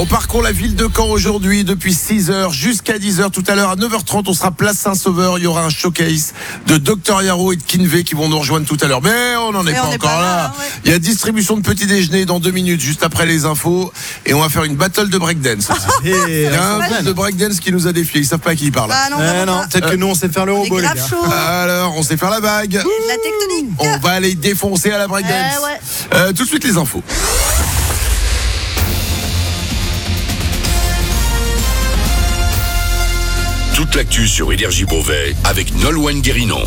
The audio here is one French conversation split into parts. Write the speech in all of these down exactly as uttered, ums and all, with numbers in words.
On parcourt la ville de Caen aujourd'hui depuis six heures jusqu'à dix heures. Tout à l'heure à neuf heures trente, on sera place Saint-Sauveur. Il y aura un showcase de Docteur Yaro et de Kinvé qui vont nous rejoindre tout à l'heure. Mais on n'en est Mais pas on est encore pas là. là, ouais. Il y a distribution de petit déjeuner dans deux minutes, juste après les infos. Et on va faire une battle de breakdance. Et Il y a un groupe de breakdance qui nous a défiés. Ils savent pas à qui ils parlent. Ah non, Eh vraiment non, pas. peut-être que nous on sait faire le On est robot, les grave gars. chaud. Alors, on sait faire la vague. De la tectonique. On va aller défoncer à la breakdance. Eh ouais. Euh, tout de suite les infos. Toute l'actu sur Énergie Beauvais avec Nolwenn Guérinon.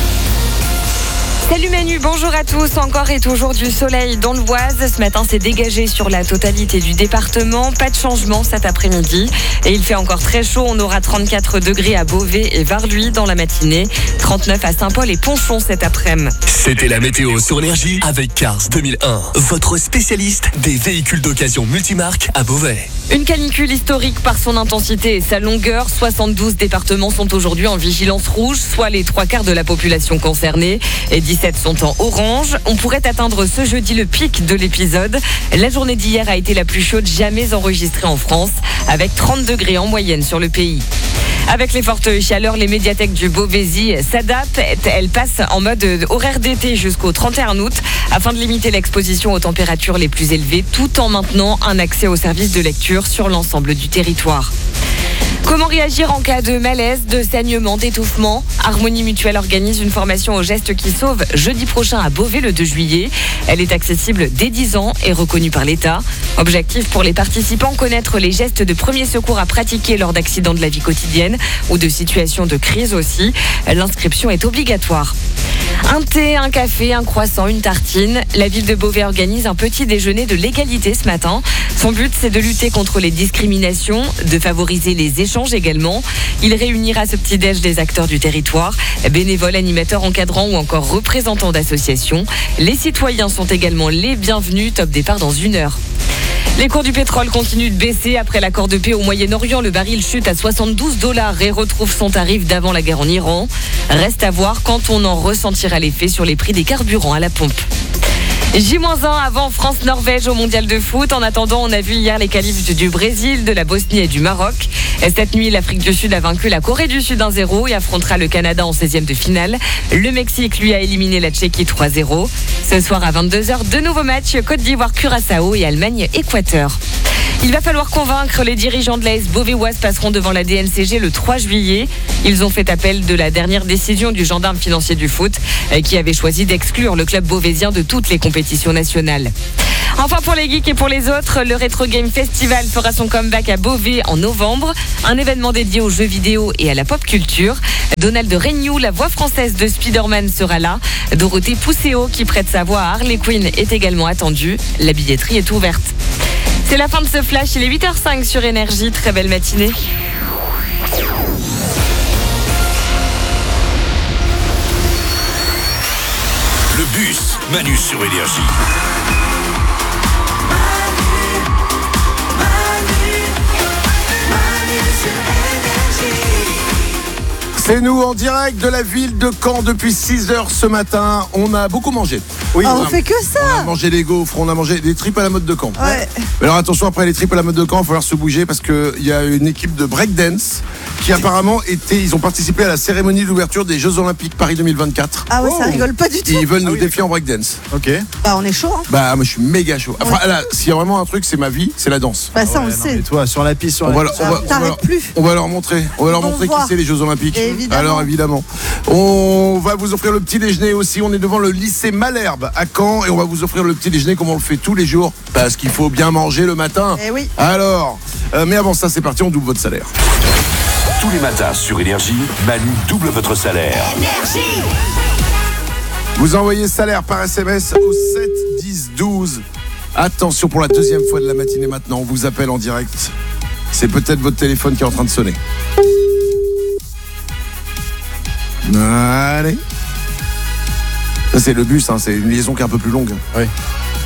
Salut Manu, bonjour à tous. Encore et toujours du soleil dans l'Oise. Ce matin, c'est dégagé sur la totalité du département. Pas de changement cet après-midi. Et il fait encore très chaud. On aura trente-quatre degrés à Beauvais et Varluy dans la matinée. trente-neuf à Saint-Paul et Ponchon cet après-midi. C'était la météo sur Énergie avec Cars deux mille un, votre spécialiste des véhicules d'occasion multimarque à Beauvais. Une canicule historique par son intensité et sa longueur. soixante-douze départements sont aujourd'hui en vigilance rouge, soit les trois quarts de la population concernée. Et dix-sept sont en orange. On pourrait atteindre ce jeudi le pic de l'épisode. La journée d'hier a été la plus chaude jamais enregistrée en France, avec trente degrés en moyenne sur le pays. Avec les fortes chaleurs, les médiathèques du Beauvaisis s'adaptent. Elles passent en mode horaire d'été jusqu'au trente et un août afin de limiter l'exposition aux températures les plus élevées tout en maintenant un accès aux services de lecture sur l'ensemble du territoire. Comment réagir en cas de malaise, de saignement, d'étouffement ? Harmonie Mutuelle organise une formation aux gestes qui sauvent jeudi prochain à Beauvais le deux juillet. Elle est accessible dès dix ans et reconnue par l'État. Objectif pour les participants, connaître les gestes de premier secours à pratiquer lors d'accidents de la vie quotidienne ou de situations de crise aussi. L'inscription est obligatoire. Un thé, un café, un croissant, une tartine. La ville de Beauvais organise un petit déjeuner de l'égalité ce matin. Son but, c'est de lutter contre les discriminations, de favoriser les échanges également. Il réunira ce petit déj des acteurs du territoire, bénévoles, animateurs, encadrants ou encore représentants d'associations. Les citoyens sont également les bienvenus. Top départ dans une heure. Les cours du pétrole continuent de baisser. Après l'accord de paix au Moyen-Orient, le baril chute à soixante-douze dollars et retrouve son tarif d'avant la guerre en Iran. Reste à voir quand on en ressentira l'effet sur les prix des carburants à la pompe. J un avant France-Norvège au mondial de foot. En attendant, on a vu hier les qualifs du Brésil, de la Bosnie et du Maroc. Et cette nuit, l'Afrique du Sud a vaincu la Corée du Sud un zéro et affrontera le Canada en seizième de finale. Le Mexique, lui, a éliminé la Tchéquie trois zéro. Ce soir à vingt-deux heures, deux nouveaux matchs, Côte d'Ivoire-Curaçao et Allemagne-Équateur. Il va falloir convaincre les dirigeants de l'A S Beauvaisoise passeront devant la D N C G le trois juillet. Ils ont fait appel de la dernière décision du gendarme financier du foot qui avait choisi d'exclure le club beauvaisien de toutes les compétitions nationales. Enfin pour les geeks et pour les autres, le Retro Game Festival fera son comeback à Beauvais en novembre. Un événement dédié aux jeux vidéo et à la pop culture. Donald Reignoux, la voix française de Spider-Man, sera là. Dorothée Pousseau, qui prête sa voix à Harley Quinn, est également attendue. La billetterie est ouverte. C'est la fin de ce flash, il est huit heures cinq sur Énergie. Très belle matinée. Le bus Manu sur Énergie. C'est nous en direct de la ville de Caen depuis six heures ce matin. On a beaucoup mangé. Oui, Ah, on a- fait que On a ça. mangé des gaufres, on a mangé des tripes à la mode de Caen. Ouais. Mais alors attention, après les tripes à la mode de Caen, il va falloir se bouger parce qu'il y a une équipe de breakdance qui apparemment était, ils ont participé à la cérémonie d'ouverture des Jeux Olympiques Paris deux mille vingt-quatre. Ah ouais, ça Oh. rigole pas du tout. Ils veulent nous oui, défier en breakdance. ok. Bah on est chaud, hein. Bah moi je suis méga chaud. Enfin là, s'il y a vraiment un truc, c'est ma vie, c'est la danse. Bah ça on Ouais, le non, sait. mais toi, sur la piste, sur On la va, piste. on va- on va T'arrêtes leur- plus. on va leur montrer, on va leur On montrer qui voit. c'est les Jeux Olympiques. Évidemment. Alors évidemment, on va vous offrir le petit déjeuner aussi. On est devant le lycée Malherbe à Caen et on va vous offrir le petit déjeuner comme on le fait tous les jours parce qu'il faut bien manger le matin. Eh oui. Alors, euh, mais avant ça, c'est parti, on double votre salaire. Tous les matins sur Énergie, Manu double votre salaire. Vous envoyez salaire par S M S au sept dix douze. Attention pour la deuxième fois de la matinée maintenant, on vous appelle en direct. C'est peut-être votre téléphone qui est en train de sonner. Allez. Ça c'est le bus, hein, c'est une liaison qui est un peu plus longue. Oui. Allô ?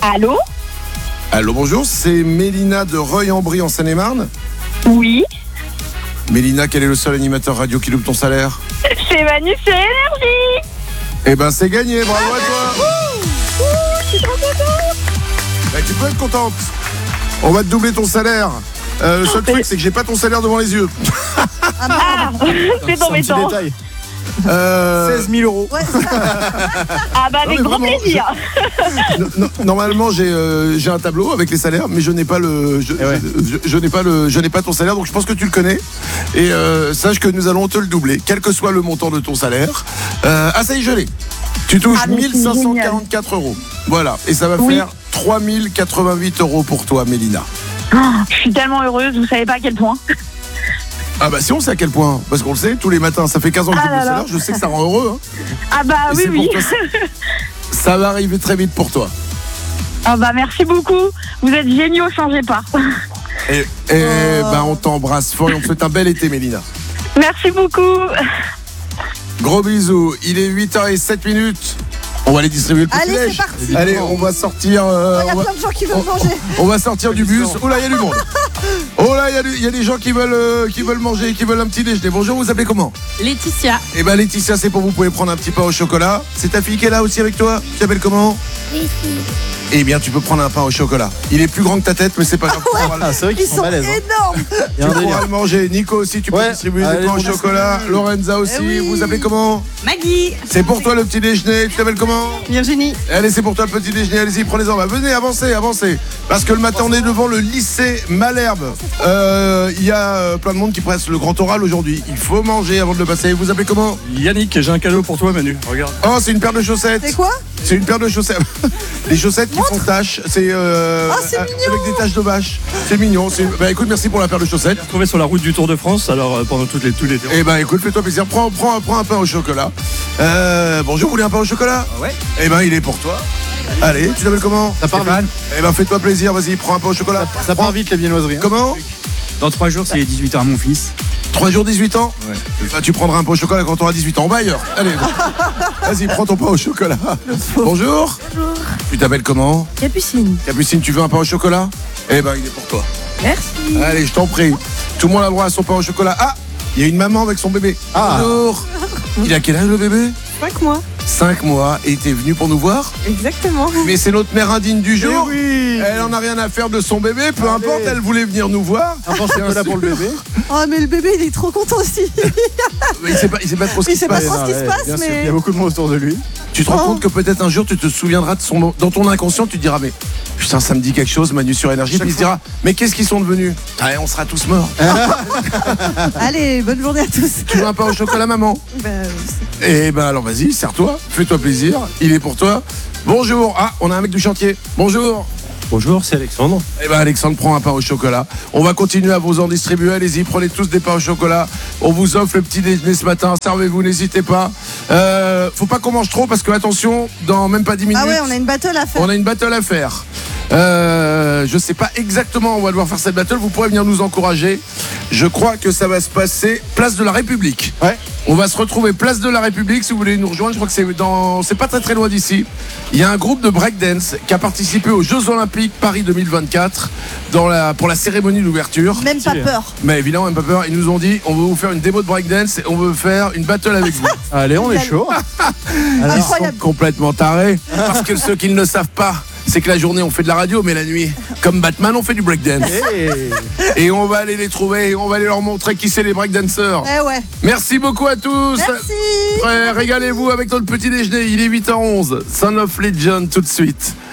Allô? Allô, bonjour, c'est Mélina de Reuil-en-Brie en Seine-et-Marne. Oui. Mélina, quel est le seul animateur radio qui loupe ton salaire ? C'est Manu sur Énergie. Eh ben c'est gagné, bravo à toi. Je suis trop contente. Bah, tu peux être contente. On va te doubler ton salaire. Euh, le seul truc, c'est que j'ai pas ton salaire devant les yeux. Ah, c'est embêtant. détail. Euh, seize mille euros. Ouais, c'est ça. Ah bah Non, avec mais grand vraiment, plaisir. no- no- normalement, j'ai euh, j'ai un tableau avec les salaires, mais je n'ai pas le, je, Eh ouais. je- je- je n'ai pas le, je n'ai pas ton salaire, donc je pense que tu le connais. Et euh, sache que nous allons te le doubler, quel que soit le montant de ton salaire. Euh, ah ça y est, je l'ai. Tu touches Ah, mais c'est mille cinq cent quarante-quatre euros. Voilà, et ça va Oui. faire trois mille quatre-vingt-huit euros pour toi, Mélina. Je suis tellement heureuse, vous savez pas à quel point. Ah bah si, on sait à quel point, parce qu'on le sait, tous les matins, ça fait quinze ans que je Ah double le là là. salaire, je sais que ça rend heureux. hein. Ah bah Et oui, c'est oui. pour toi, Ça va arriver très vite pour toi. Ah bah merci beaucoup. Vous êtes géniaux, changez pas. Et, et bah on t'embrasse fort et on te souhaite un bel été, Mélina. Merci beaucoup. Gros bisous, il est huit heures zéro sept minutes. On va aller distribuer le petit Allez, déj. c'est parti. Allez, on va sortir. euh, Il y a on, va, plein de gens qui veulent on- manger. on va sortir du bus. Oh là, il y a du monde. Oh là, il y a du- il y, a des gens qui veulent, euh, qui veulent manger, qui veulent un petit déjeuner. Bonjour, vous appelez comment? Laetitia. Eh ben Laetitia, c'est pour vous, vous pouvez prendre un petit pain au chocolat. C'est ta fille qui est là aussi avec toi? Tu t'appelles comment? Eh bien, tu peux prendre un pain au chocolat. Il est plus grand que ta tête, mais c'est pas grave. Tu pourras le- Ah, c'est vrai qu'ils Ils sont sont balèzes. hein. énormes. Il y a un tu pourras délire. le manger. Nico aussi, tu peux Ouais. distribuer Allez, des pains au bon chocolat. Lorenza aussi, Eh oui. vous appelez comment? Maggie. C'est pour toi le petit déjeuner. Tu t'appelles comment? Virginie. Allez, c'est pour toi le petit déjeuner. Allez-y, prenez-en. Bah, venez, avancez, avancez. Parce que le matin, on est devant le lycée Malherbe. Euh, Il y a euh, plein de monde qui presse le grand oral aujourd'hui. Il faut manger avant de le passer. Vous appelez comment? Yannick, j'ai un cadeau pour toi, Manu. Regarde. Oh, c'est une paire de chaussettes. C'est quoi? C'est une paire de chaussettes. Les chaussettes qui font taches. C'est euh, Ah, c'est euh, mignon. avec des taches de vache. C'est mignon. c'est- Bah écoute, merci pour la paire de chaussettes. Trouvé sur la route du Tour de France, alors euh, pendant toutes les, tous les Eh ben écoute, fais-toi plaisir. Prends, prends, prends un pain au chocolat. Euh, bonjour, vous voulez un pain au chocolat? Ouais. Eh ben il est pour toi. Allez, tu t'appelles comment? Ça part vite. Eh ben fais-toi plaisir, vas-y, prends un pain au chocolat. Ça part vite les viennoiseries. hein. Comment? Dans trois jours, c'est les dix-huit ans à mon fils. trois jours, dix-huit ans? Ouais. Bah, tu prendras un pain au chocolat quand tu auras dix-huit ans. On va ailleurs. Allez, vas-y, prends ton pain au chocolat. Bonjour. Bonjour. Tu t'appelles comment? Capucine. Capucine, tu veux un pain au chocolat? Eh ben il est pour toi. Merci. Allez, je t'en prie. Tout le monde a le droit à son pain au chocolat. Ah, il y a une maman avec son bébé. Ah. Bonjour. Il a quel âge le bébé? cinq mois. cinq mois. Et t'es venu pour nous voir? Exactement. Mais c'est notre mère indigne du jour. Eh oui. Elle en a rien à faire de son bébé, peu Allez. importe, elle voulait venir nous voir. Un pain au chocolat pour le bébé. Oh, mais le bébé, il est trop content aussi. Mais il sait pas, il sait pas trop ce Il qui se sait pas passe. trop ce qui se passe, bien sûr, mais- il y a beaucoup de monde autour de lui. Tu te rends Oh. compte que peut-être un jour tu te souviendras de son nom. Dans ton inconscient, tu te diras, mais putain, ça me dit quelque chose, Manu sur Énergie. Puis il se dira, mais qu'est-ce qu'ils sont devenus? Ah, on sera tous morts. Allez, bonne journée à tous. Tu veux un pain au chocolat, maman? Bah, Eh ben alors vas-y, serre-toi, fais-toi plaisir, il est pour toi. Bonjour, ah, on a un mec du chantier. Bonjour. Bonjour, c'est Alexandre. Eh ben Alexandre prend un pain au chocolat. On va continuer à vous en distribuer. Allez-y, prenez tous des pains au chocolat. On vous offre le petit déjeuner ce matin. Servez-vous, n'hésitez pas. Euh, faut pas qu'on mange trop parce que attention, dans même pas dix minutes, Ah ouais, on a une battle à faire. on a une battle à faire. Euh, je sais pas exactement où on va devoir faire cette battle. Vous pourrez venir nous encourager. Je crois que ça va se passer place de la République. Ouais. On va se retrouver place de la République si vous voulez nous rejoindre. Je crois que c'est dans, c'est pas très très loin d'ici. Il y a un groupe de breakdance qui a participé aux Jeux Olympiques Paris deux mille vingt-quatre dans la, pour la cérémonie d'ouverture. Même pas Stylé. peur. Mais évidemment, même pas peur. Ils nous ont dit, on veut vous faire une démo de breakdance et on veut faire une battle avec vous. Allez, on est chaud. Ils sont Incroyable. complètement tarés. Parce que ceux qui ne le savent pas, c'est que la journée on fait de la radio, mais la nuit, comme Batman, on fait du breakdance. Hey. Et on va aller les trouver et on va aller leur montrer qui c'est les breakdancers. Eh ouais. Merci beaucoup à tous. Merci. Frère, régalez-vous avec notre petit déjeuner. Il est huit heures onze. Son of Legend tout de suite.